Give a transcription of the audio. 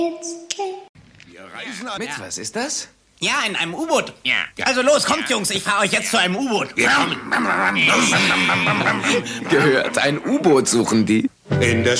Wir reisen mit, was ist das? Ja, in einem U-Boot. Ja. Also los, kommt Jungs, ich fahre euch jetzt zu einem U-Boot. Gehört, ein U-Boot suchen die. In der